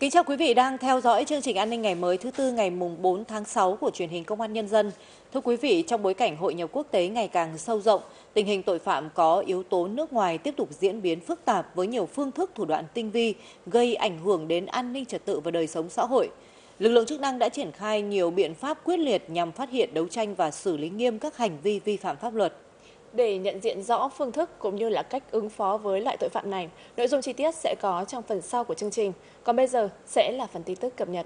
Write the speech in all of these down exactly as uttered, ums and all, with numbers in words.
Kính chào quý vị đang theo dõi chương trình An ninh ngày mới thứ tư ngày mùng bốn tháng sáu của truyền hình Công an Nhân dân. Thưa quý vị, trong bối cảnh hội nhập quốc tế ngày càng sâu rộng, tình hình tội phạm có yếu tố nước ngoài tiếp tục diễn biến phức tạp với nhiều phương thức thủ đoạn tinh vi, gây ảnh hưởng đến an ninh trật tự và đời sống xã hội. Lực lượng chức năng đã triển khai nhiều biện pháp quyết liệt nhằm phát hiện, đấu tranh và xử lý nghiêm các hành vi vi phạm pháp luật. Để nhận diện rõ phương thức cũng như là cách ứng phó với loại tội phạm này, nội dung chi tiết sẽ có trong phần sau của chương trình. Còn bây giờ sẽ là phần tin tức cập nhật.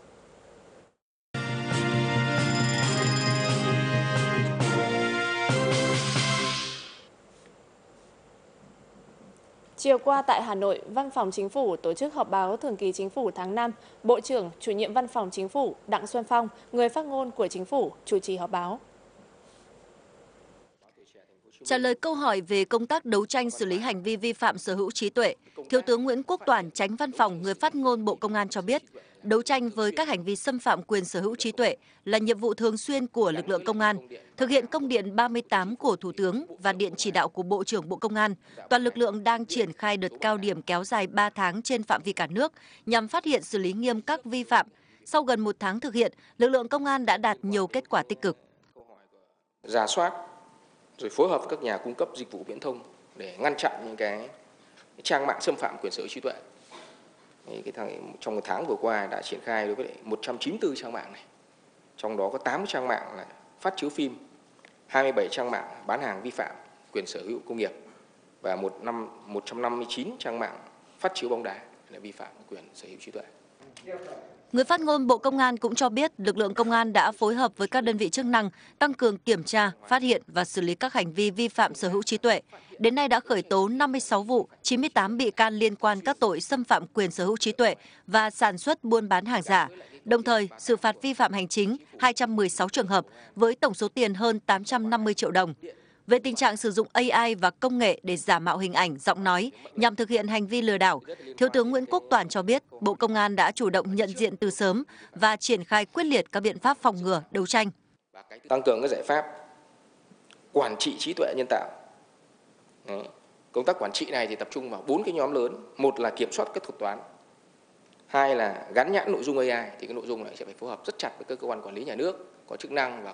Chiều qua tại Hà Nội, Văn phòng Chính phủ tổ chức họp báo thường kỳ Chính phủ tháng năm. Bộ trưởng, Chủ nhiệm Văn phòng Chính phủ Đặng Xuân Phong, người phát ngôn của Chính phủ, chủ trì họp báo. Trả lời câu hỏi về công tác đấu tranh xử lý hành vi vi phạm sở hữu trí tuệ, Thiếu tướng Nguyễn Quốc Toản, Chánh Văn phòng người phát ngôn Bộ Công an cho biết, đấu tranh với các hành vi xâm phạm quyền sở hữu trí tuệ là nhiệm vụ thường xuyên của lực lượng công an. Thực hiện công điện ba mươi tám của Thủ tướng và điện chỉ đạo của Bộ trưởng Bộ Công an, toàn lực lượng đang triển khai đợt cao điểm kéo dài ba tháng trên phạm vi cả nước nhằm phát hiện xử lý nghiêm các vi phạm. Sau gần một tháng thực hiện, lực lượng công an đã đạt nhiều kết quả tích cực. Rà soát rồi phối hợp với các nhà cung cấp dịch vụ viễn thông để ngăn chặn những cái trang mạng xâm phạm quyền sở hữu trí tuệ. Cái thằng, trong một tháng vừa qua đã triển khai đối với một trăm chín mươi tư trang mạng này, trong đó có tám trang mạng là phát chiếu phim, hai mươi bảy trang mạng bán hàng vi phạm quyền sở hữu công nghiệp và một năm một trăm năm mươi chín trang mạng phát chiếu bóng đá là vi phạm quyền sở hữu trí tuệ. Người phát ngôn Bộ Công an cũng cho biết lực lượng công an đã phối hợp với các đơn vị chức năng tăng cường kiểm tra, phát hiện và xử lý các hành vi vi phạm sở hữu trí tuệ. Đến nay đã khởi tố năm mươi sáu vụ, chín mươi tám bị can liên quan các tội xâm phạm quyền sở hữu trí tuệ và sản xuất buôn bán hàng giả. Đồng thời, xử phạt vi phạm hành chính hai trăm mười sáu trường hợp với tổng số tiền hơn tám trăm năm mươi triệu đồng. Về tình trạng sử dụng a i và công nghệ để giả mạo hình ảnh, giọng nói nhằm thực hiện hành vi lừa đảo, Thiếu tướng Nguyễn Quốc Toản cho biết Bộ Công an đã chủ động nhận diện từ sớm và triển khai quyết liệt các biện pháp phòng ngừa, đấu tranh. Tăng cường các giải pháp quản trị trí tuệ nhân tạo. Đấy. Công tác quản trị này thì tập trung vào bốn cái nhóm lớn. Một là kiểm soát các thuật toán. Hai là gắn nhãn nội dung a i, thì cái nội dung này sẽ phải phối hợp rất chặt với các cơ quan quản lý nhà nước có chức năng và